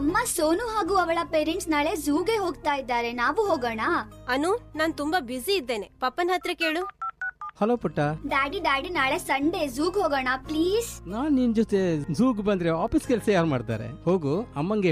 ಅಮ್ಮ, ಸೋನು ಹಾಗೂ ಅವಳ ಪೇರೆಂಟ್ಸ್ ನಾಳೆ ಝೂಗೆ ಹೋಗ್ತಾ ಇದ್ದಾರೆ, ನಾವು ಹೋಗೋಣ? ಅನು, ನಾನ್ ತುಂಬಾ ಬ್ಯುಸಿ ಇದ್ದೇನೆ, ಪಪ್ಪನ ಹತ್ರ ಕೇಳು. ಹಲೋ ಪುಟ್ಟ. ಡ್ಯಾಡಿ ನಾಳೆ ಸಂಡೇ ಝೂಗ್ ಹೋಗೋಣ ಪ್ಲೀಸ್. ನಾನ್ ನಿನ್ ಜೊತೆ ಝೂಗ್ ಬಂದ್ರೆ ಆಫೀಸ್ ಕೆಲಸ ಯಾರು ಮಾಡ್ತಾರೆ? ಹೋಗು, ಅಮ್ಮಂಗೆ